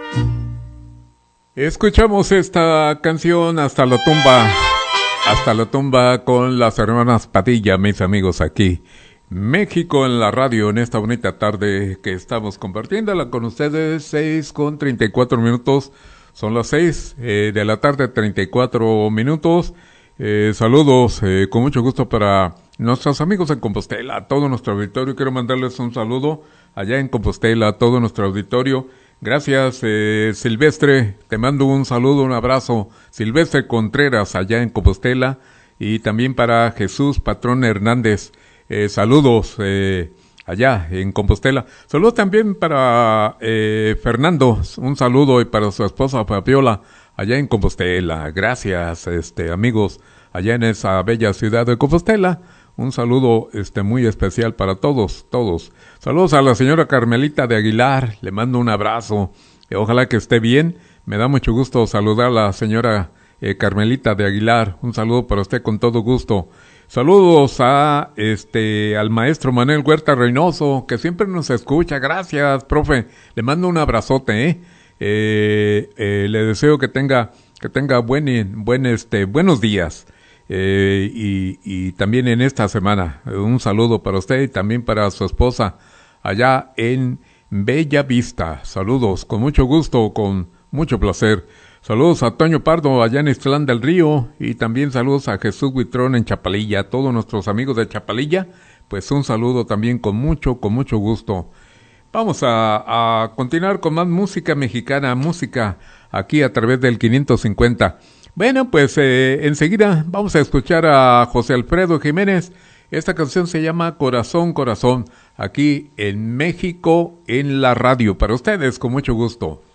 Escuchamos esta canción hasta la tumba con las hermanas Padilla, mis amigos aquí. México en la radio en esta bonita tarde que estamos compartiéndola con ustedes, 6:34. Son las 6 de la tarde, 34 minutos. Saludos con mucho gusto para nuestros amigos en Compostela, a todo nuestro auditorio. Quiero mandarles un saludo allá en Compostela, a todo nuestro auditorio. Gracias, Silvestre, te mando un saludo, un abrazo. Silvestre Contreras, allá en Compostela. Y también para Jesús Patrón Hernández, saludos allá en Compostela. Saludos también para Fernando, un saludo, y para su esposa Fabiola, allá en Compostela. Gracias, amigos, allá en esa bella ciudad de Compostela. Un saludo muy especial para todos. Saludos a la señora Carmelita de Aguilar, le mando un abrazo. Ojalá que esté bien. Me da mucho gusto saludar a la señora Carmelita de Aguilar. Un saludo para usted con todo gusto. Saludos a al maestro Manuel Huerta Reynoso, que siempre nos escucha. Gracias, profe. Le mando un abrazote, le deseo que tenga buenos días. Y también en esta semana, un saludo para usted y también para su esposa allá en Bella Vista. Saludos, con mucho gusto, con mucho placer. Saludos a Toño Pardo allá en Istlán del Río, y también saludos a Jesús Huitrón en Chapalilla. A todos nuestros amigos de Chapalilla, pues un saludo también con mucho gusto. Vamos a continuar con más música mexicana, música aquí a través del 550. Bueno, pues enseguida vamos a escuchar a José Alfredo Jiménez. Esta canción se llama Corazón, Corazón, aquí en México en la radio, para ustedes con mucho gusto.